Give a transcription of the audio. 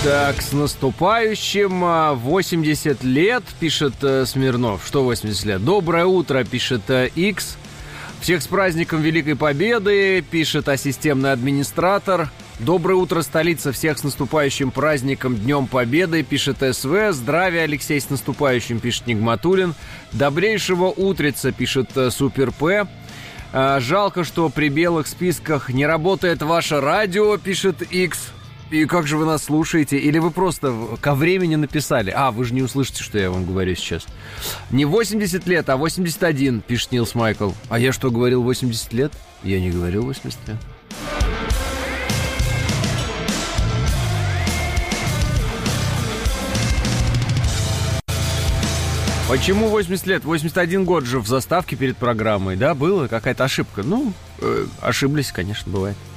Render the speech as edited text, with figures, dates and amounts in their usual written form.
Так, с наступающим. 80 лет, пишет Смирнов. Что 80 лет? Доброе утро, пишет X. Всех с праздником Великой Победы, пишет системный администратор. Доброе утро, столица. Всех с наступающим праздником Днем Победы, пишет СВ. Здравия, Алексей, с наступающим, пишет Нигматулин. Добрейшего утреца, пишет Супер П. Жалко, что при белых списках не работает ваше радио, пишет X. И как же вы нас слушаете? Или вы просто ко времени написали? Вы же не услышите, что я вам говорю сейчас. Не 80 лет, а 81, пишет Нилс Майкл. А я что, говорил 80 лет? Я не говорил 80 лет. Почему 80 лет? 81 год же в заставке перед программой, да, было? Какая-то ошибка. Ошиблись, конечно, бывает.